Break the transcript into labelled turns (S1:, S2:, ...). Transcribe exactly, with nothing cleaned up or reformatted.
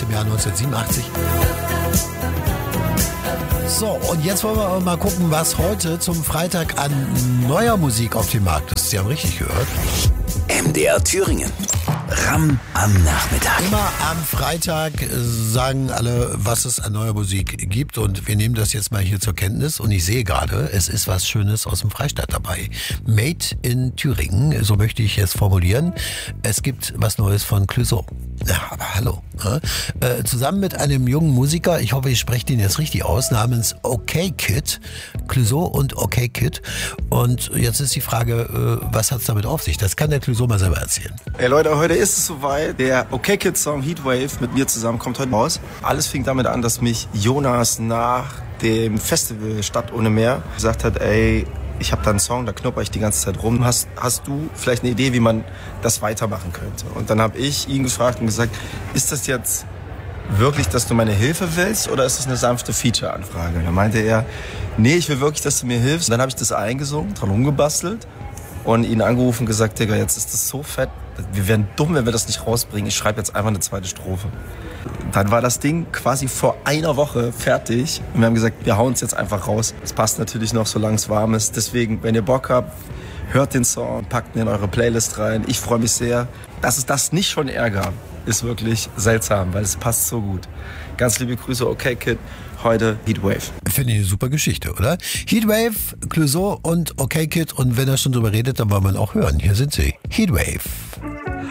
S1: aus dem Jahr neunzehnhundertsiebenundachtzig. So, und jetzt wollen wir mal gucken, was heute zum Freitag an neuer Musik auf dem Markt ist. Sie haben richtig gehört.
S2: M D R Thüringen. Ram am Nachmittag.
S1: Immer am Freitag sagen alle, was es an neuer Musik gibt, und wir nehmen das jetzt mal hier zur Kenntnis, und ich sehe gerade, es ist was Schönes aus dem Freistaat dabei. Made in Thüringen, so möchte ich es formulieren. Es gibt was Neues von Clouseau. Ja, aber hallo. Ne? Äh, zusammen mit einem jungen Musiker, ich hoffe, ich spreche den jetzt richtig aus, namens OkKid, Clouseau und OkKid. Und jetzt ist die Frage, äh, was hat es damit auf sich? Das kann der Clouseau mal selber erzählen.
S3: Hey Leute, heute ist es soweit. Der OkKid-Song Heatwave mit mir zusammen kommt heute raus. Alles fing damit an, dass mich Jonas nach dem Festival Stadt ohne Meer gesagt hat, ey, ich habe da einen Song, da knupper ich die ganze Zeit rum. Hast, hast du vielleicht eine Idee, wie man das weitermachen könnte? Und dann habe ich ihn gefragt und gesagt, ist das jetzt wirklich, dass du meine Hilfe willst, oder ist das eine sanfte Feature-Anfrage? Und dann meinte er, nee, ich will wirklich, dass du mir hilfst. Und dann habe ich das eingesungen, dran rumgebastelt und ihn angerufen und gesagt, Digga, jetzt ist das so fett, wir wären dumm, wenn wir das nicht rausbringen. Ich schreibe jetzt einfach eine zweite Strophe. Dann war das Ding quasi vor einer Woche fertig und wir haben gesagt, wir hauen es jetzt einfach raus. Es passt natürlich noch, solange es warm ist. Deswegen, wenn ihr Bock habt, hört den Song, packt ihn in eure Playlist rein. Ich freue mich sehr. Dass es das nicht schon eher gab, ist wirklich seltsam, weil es passt so gut. Ganz liebe Grüße, OkKid, heute Heatwave.
S1: Finde ich eine super Geschichte, oder? Heatwave, Clouseau und OkKid, und wenn er schon drüber redet, dann wollen wir ihn auch hören. Hier sind sie, Heatwave.